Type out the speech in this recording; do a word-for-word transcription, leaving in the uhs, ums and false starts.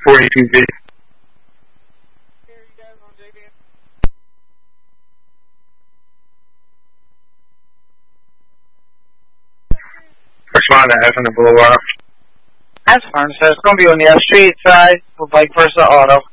forty-two B. Respond to F in the Boulevard. That's fine. So it's going to be on the street side with Bike Versa Auto.